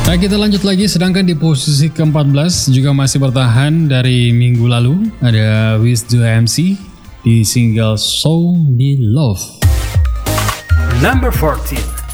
Nah, kita lanjut lagi, sedangkan di posisi ke-14 juga masih bertahan dari minggu lalu, ada Wiz The MC di single So Be Love. Number 14.